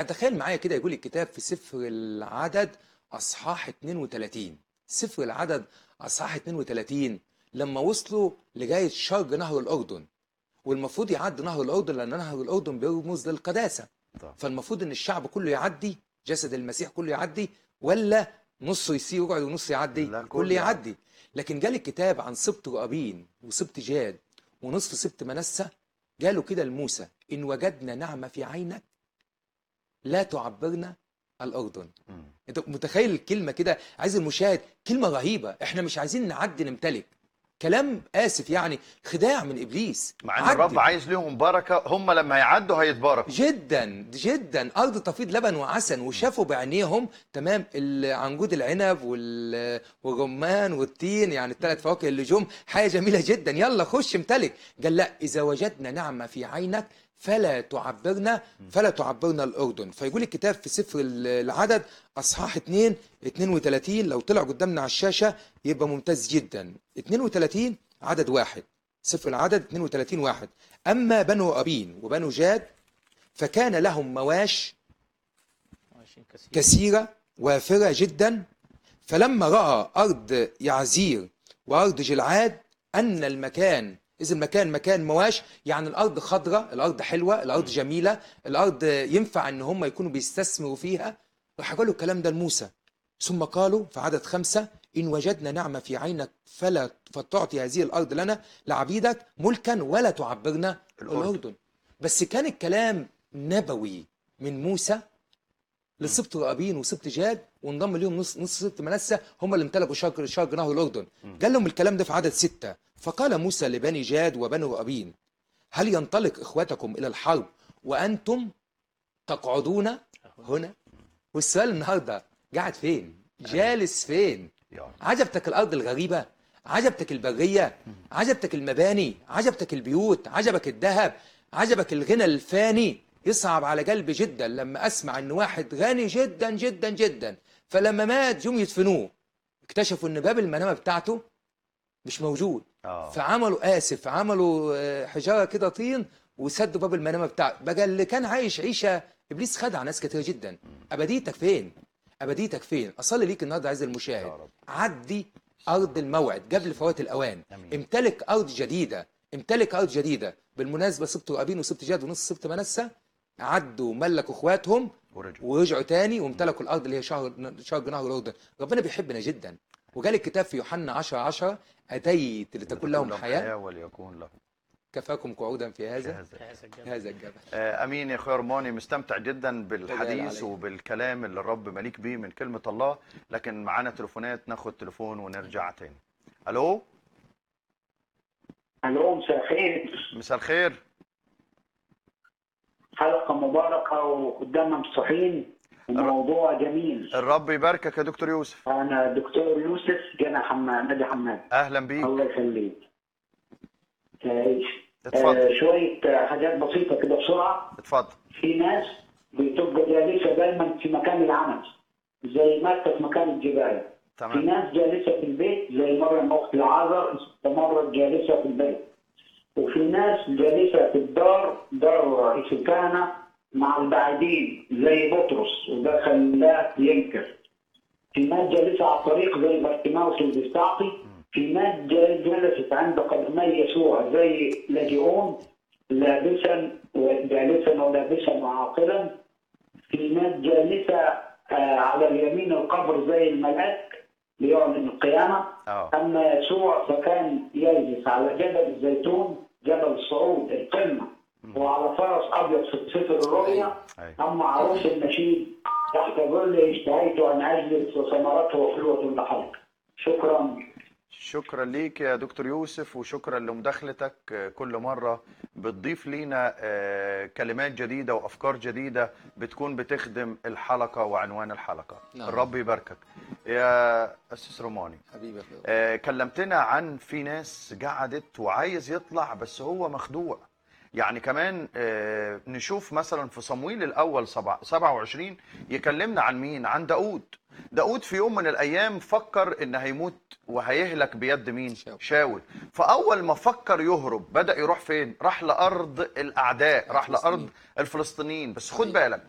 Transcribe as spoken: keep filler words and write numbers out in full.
تخيل معايا كده، يقول الكتاب في سفر العدد اصحاح اتنين وتلاتين، سفر العدد اصحاح اتنين وتلاتين، لما وصلوا لغايه شرق نهر الاردن، والمفروض يعدي نهر الاردن لان نهر الاردن بيرمز للقداسه. طبعا. فالمفروض ان الشعب كله يعدي، جسد المسيح كله يعدي، ولا نصه يسير يقعد ونص يعدي؟ لا، الكل كله يعدي. لكن جال الكتاب عن سبط رؤابين وسبط جاد ونصف سبط منسى، قالوا كده لموسى: ان وجدنا نعمه في عينك لا تعبرنا الاردن. مم. انت متخيل الكلمه كده؟ عايز المشاهد، كلمه رهيبه. احنا مش عايزين نعدي نمتلك، كلام اسف يعني خداع من ابليس. مع ان عدي. الرب عايز لهم بركه، هم لما يعدوا هيتباركوا جدا جدا، ارض تفيض لبن وعسل، وشافوا بعينيهم تمام ال- عنقود العنب وال- والرمان والتين، يعني الثلاث فواكه اللي جم حاجه جميله جدا. يلا خش امتلك. قال لا، اذا وجدنا نعمه في عينك فلا تعبرنا فلا تعبرنا الاردن. فيقول الكتاب في سفر العدد اصحاح اتنين اتنين وتلاتين، لو طلع قدامنا على الشاشه يبقى ممتاز جدا. اتنين وتلاتين عدد واحد، سفر العدد اتنين وتلاتين واحد: أما بنو أبين وبنو جاد فكان لهم مواشي كثيرة وافرة جدا، فلما رأى أرض يعزير وأرض جلعاد أن المكان، إذا المكان مكان مواش، يعني الأرض خضراء، الأرض حلوة، الأرض جميلة، الأرض ينفع أن هم يكونوا بيستثمروا فيها، راح قالوا الكلام ده لموسى. ثم قالوا في عدد خمسة: إن وجدنا نعمة في عينك فلا فتعطي هذه الأرض لنا لعبيدك ملكا ولا تعبرنا الأردن. الأردن. بس كان الكلام نبوي من موسى لسبط رؤابين وسبط جاد، وانضم ليهم نص نص سبط منسى، هم اللي امتلكوا شرق شرق نهر الأردن. قال لهم الكلام ده في عدد ستة: فقال موسى لبني جاد وبني رؤابين: هل ينطلق إخوتكم إلى الحرب وأنتم تقعدون هنا؟ والسؤال النهارده، قاعد فين؟ جالس فين؟ يا رب. عجبتك الأرض الغريبة؟ عجبتك البرية؟ عجبتك المباني؟ عجبتك البيوت؟ عجبك الذهب؟ عجبك الغنى الفاني؟ يصعب على قلبي جدا لما أسمع إن واحد غني جدا جدا جدا، فلما مات جم يدفنوه اكتشفوا إن باب المنامة بتاعته مش موجود. اه فعملوا آسف عملوا آه، حجارة كده طين وسدوا باب المنامة بتاعته. بقى اللي كان عايش عيشة، إبليس خدع ناس كتير جدا. أبديتك فين؟ أبديتك فين؟ أصلي ليك النهارده عايز يا المشاهد، رب. عدي أرض الموعد قبل فوات الأوان. أمين. امتلك أرض جديدة، امتلك أرض جديدة. بالمناسبة سبط رؤابين وسبط جاد ونص سبط منسى عدوا ملكوا إخواتهم ورجعوا. ورجعوا تاني وامتلكوا الأرض اللي هي شهر شرق نهر الأردن. ربنا بيحبنا جدا، وقال الكتاب في يوحنا عشرة عشرة: أتيت لتكون لهم حياة وليكون لهم كفاكم قعودا في هذا هذا. هذا الجبل. آه، امين يا اخويا رماني، مستمتع جدا بالحديث عليك. وبالكلام اللي الرب مليك بيه من كلمه الله. لكن معانا تليفونات، ناخد تليفون ونرجع تاني. الو، الو، مساء الخير. مساء الخير. حلقه مباركه وقدامنا مفتوحين وموضوع جميل. الرب يباركك يا دكتور يوسف. انا دكتور يوسف جنى حماد نادي حماد. اهلا بيك. الله يخليك. تعيش. اتفضل. آه شويه حاجات بسيطه كده بسرعه. اتفضل. في ناس بتبقى جالسه دايما في مكان العمل زي ما انت في مكان الجبال. في تمام. ناس جالسه في البيت زي مريم اخت العازر استمرت جالسه في البيت. وفي ناس جالسه في الدار، دار السكانه مع البعيدين زي بطرس وده خلاه ينكر. في ناس جالسه على الطريق زي بارتيماوس اللي بيستعطي. في ناس جلست عند قدمي يسوع زي لاجئون لابسا جالسا ولابسا وعاقلا. في ناس جالسه آه على اليمين القبر زي الملاك ليعلن القيامه. اه اما يسوع فكان يجلس على جبل الزيتون، جبل الصعود القمه، وعلى فرس ابيض في سفر الرؤيا. أيوة. اما عروس النشيد تحت ظل اشتهيت ان اجلس وثمرته حلوه لحلق. شكرا. شكرا ليك يا دكتور يوسف، وشكرا لمداخلتك. آه، كل مرة بتضيف لينا آه، كلمات جديدة وأفكار جديدة بتكون بتخدم الحلقة وعنوان الحلقة. نعم. الرب يباركك يا أستاذ روماني. حبيبي يا أخويا. آه، كلمتنا عن في ناس قعدت وعايز يطلع بس هو مخدوع. يعني كمان آه، نشوف مثلا في صمويل الأول سبعة وعشرين يكلمنا عن مين؟ عن داود. داود في يوم من الأيام فكر إن هيموت وهيهلك بيد مين؟ شاول. شاول. فأول ما فكر يهرب بدأ يروح فين؟ راح لأرض الأعداء، راح لأرض الفلسطينيين. بس خد بالك